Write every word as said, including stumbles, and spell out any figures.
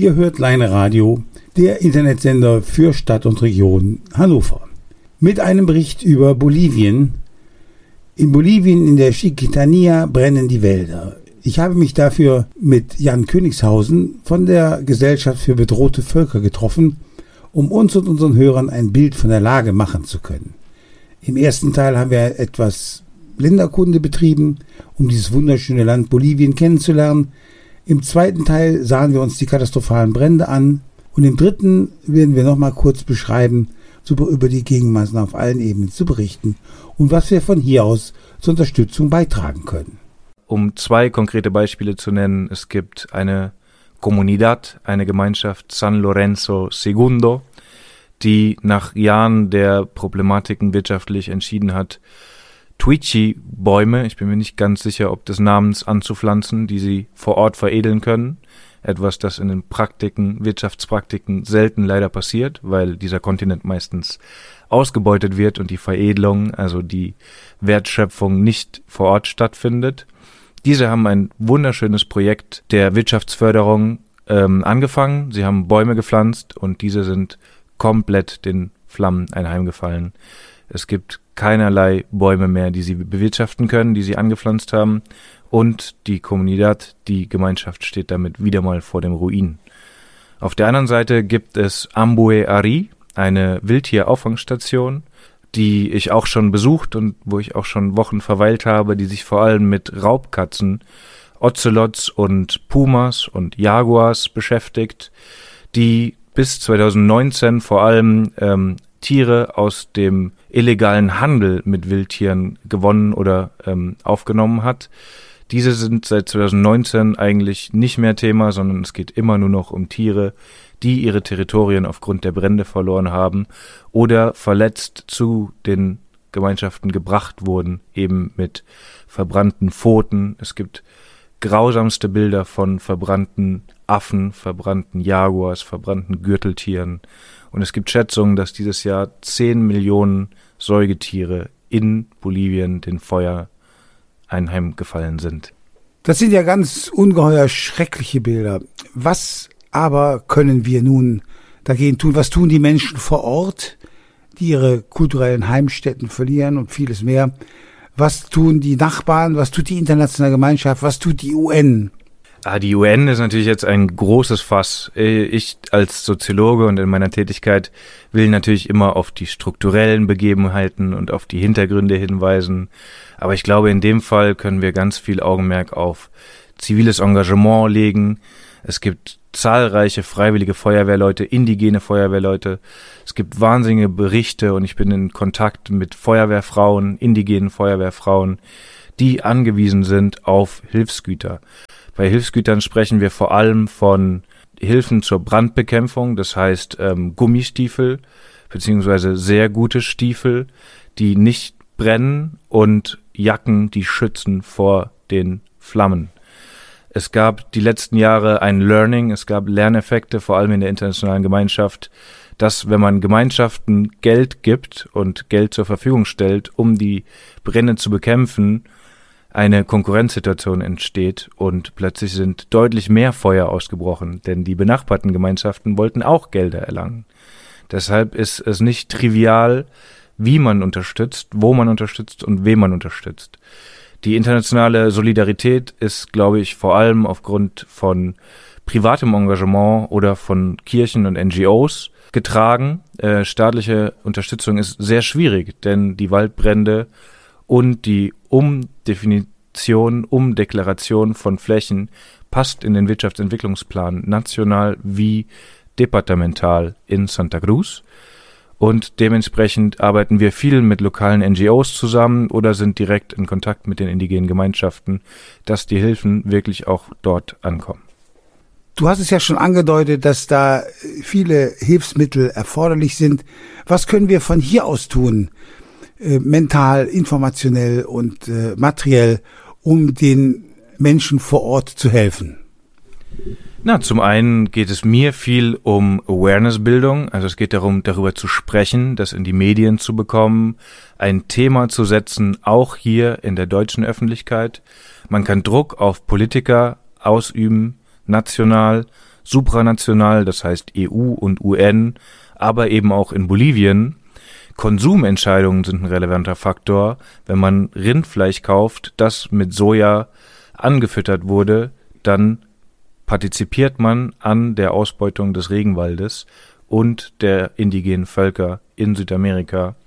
Ihr hört Leine Radio, der Internetsender für Stadt und Region Hannover. Mit einem Bericht über Bolivien. In Bolivien in der Chiquitania brennen die Wälder. Ich habe mich dafür mit Jan Königshausen von der Gesellschaft für bedrohte Völker getroffen, um uns und unseren Hörern ein Bild von der Lage machen zu können. Im ersten Teil haben wir etwas Länderkunde betrieben, um dieses wunderschöne Land Bolivien kennenzulernen. Im zweiten Teil sahen wir uns die katastrophalen Brände an und im dritten werden wir nochmal kurz beschreiben, über die Gegenmaßnahmen auf allen Ebenen zu berichten und was wir von hier aus zur Unterstützung beitragen können. Um zwei konkrete Beispiele zu nennen, es gibt eine Comunidad, eine Gemeinschaft San Lorenzo Segundo, die nach Jahren der Problematiken wirtschaftlich entschieden hat, Tuichi-Bäume, ich bin mir nicht ganz sicher, ob des Namens, anzupflanzen, die sie vor Ort veredeln können. Etwas, das in den Praktiken, Wirtschaftspraktiken selten leider passiert, weil dieser Kontinent meistens ausgebeutet wird und die Veredelung, also die Wertschöpfung, nicht vor Ort stattfindet. Diese haben ein wunderschönes Projekt der Wirtschaftsförderung ähm, angefangen. Sie haben Bäume gepflanzt und diese sind komplett den Flammen anheimgefallen. Es gibt keinerlei Bäume mehr, die sie bewirtschaften können, die sie angepflanzt haben. Und die Comunidad, die Gemeinschaft, steht damit wieder mal vor dem Ruin. Auf der anderen Seite gibt es Ambue Ari, eine Wildtierauffangstation, die ich auch schon besucht und wo ich auch schon Wochen verweilt habe, die sich vor allem mit Raubkatzen, Ozelots und Pumas und Jaguars beschäftigt, die bis zwanzig neunzehn vor allem ähm, Tiere aus dem illegalen Handel mit Wildtieren gewonnen oder ähm, aufgenommen hat. Diese sind seit zwanzig neunzehn eigentlich nicht mehr Thema, sondern es geht immer nur noch um Tiere, die ihre Territorien aufgrund der Brände verloren haben oder verletzt zu den Gemeinschaften gebracht wurden, eben mit verbrannten Pfoten. Es gibt grausamste Bilder von verbrannten Affen, verbrannten Jaguars, verbrannten Gürteltieren. Und es gibt Schätzungen, dass dieses Jahr zehn Millionen Säugetiere in Bolivien den Feuer einheimgefallen sind. Das sind ja ganz ungeheuer schreckliche Bilder. Was aber können wir nun dagegen tun? Was tun die Menschen vor Ort, die ihre kulturellen Heimstätten verlieren und vieles mehr? Was tun die Nachbarn? Was tut die internationale Gemeinschaft? Was tut die U N? Ah, die U N ist natürlich jetzt ein großes Fass. Ich als Soziologe und in meiner Tätigkeit will natürlich immer auf die strukturellen Begebenheiten und auf die Hintergründe hinweisen. Aber ich glaube, in dem Fall können wir ganz viel Augenmerk auf ziviles Engagement legen. Es gibt zahlreiche freiwillige Feuerwehrleute, indigene Feuerwehrleute. Es gibt wahnsinnige Berichte und ich bin in Kontakt mit Feuerwehrfrauen, indigenen Feuerwehrfrauen, die angewiesen sind auf Hilfsgüter. Bei Hilfsgütern sprechen wir vor allem von Hilfen zur Brandbekämpfung, das heißt ähm, Gummistiefel beziehungsweise sehr gute Stiefel, die nicht brennen und Jacken, die schützen vor den Flammen. Es gab die letzten Jahre ein Learning, es gab Lerneffekte, vor allem in der internationalen Gemeinschaft, dass wenn man Gemeinschaften Geld gibt und Geld zur Verfügung stellt, um die Brände zu bekämpfen, eine Konkurrenzsituation entsteht und plötzlich sind deutlich mehr Feuer ausgebrochen, denn die benachbarten Gemeinschaften wollten auch Gelder erlangen. Deshalb ist es nicht trivial, wie man unterstützt, wo man unterstützt und wen man unterstützt. Die internationale Solidarität ist, glaube ich, vor allem aufgrund von privatem Engagement oder von Kirchen und N G Os getragen. Äh, staatliche Unterstützung ist sehr schwierig, denn die Waldbrände und die Umdefinition, Umdeklaration von Flächen passt in den Wirtschaftsentwicklungsplan national wie departemental in Santa Cruz. Und dementsprechend arbeiten wir viel mit lokalen N G Os zusammen oder sind direkt in Kontakt mit den indigenen Gemeinschaften, dass die Hilfen wirklich auch dort ankommen. Du hast es ja schon angedeutet, dass da viele Hilfsmittel erforderlich sind. Was können wir von hier aus tun? Mental, informationell und äh, materiell, um den Menschen vor Ort zu helfen? Na, zum einen geht es mir viel um Awareness-Bildung, also es geht darum, darüber zu sprechen, das in die Medien zu bekommen, ein Thema zu setzen, auch hier in der deutschen Öffentlichkeit. Man kann Druck auf Politiker ausüben, national, supranational, das heißt E U und U N, aber eben auch in Bolivien. Konsumentscheidungen sind ein relevanter Faktor. Wenn man Rindfleisch kauft, das mit Soja angefüttert wurde, dann partizipiert man an der Ausbeutung des Regenwaldes und der indigenen Völker in Südamerika.